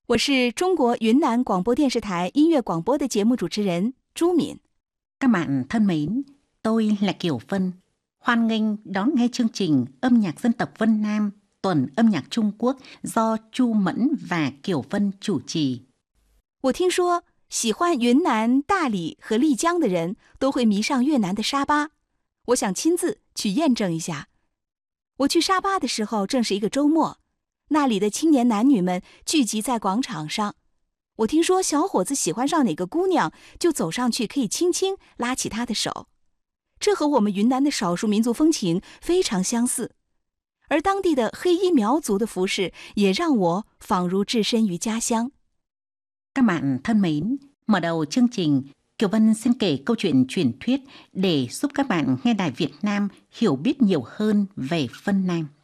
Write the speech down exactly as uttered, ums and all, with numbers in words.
我是中国云南广播电视台音乐广播的节目主持人朱敏。 Các bạn thân mến, tôi là Kiều Vân. Hoan nghênh đón nghe chương trình âm nhạc dân tộc Vân Nam, tuần âm nhạc Trung Quốc do Chu Mẫn và Kiều Vân chủ trì. 我听说喜欢云南大理和丽江的人都会迷上越南的沙巴，我想亲自去验证一下。我去沙巴的时候正是一个周末，那里的青年男女们聚集在广场上。我听说小伙子喜欢上哪个姑娘，就走上去可以轻轻拉起她的手，这和我们云南的少数民族风情非常相似。而当地的黑衣苗族的服饰也让我仿如置身于家乡。 Các bạn thân mến, mở đầu chương trình, Kiều Vân xin kể câu chuyện truyền thuyết để giúp các bạn nghe đài Việt Nam hiểu biết nhiều hơn về Vân Nam.